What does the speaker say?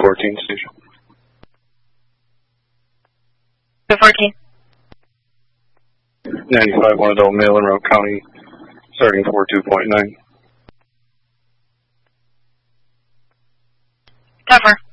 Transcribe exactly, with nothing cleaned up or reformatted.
fourteen station. two fourteen. ninety-five, one adult male in Rogue County, starting four two point nine. Cover.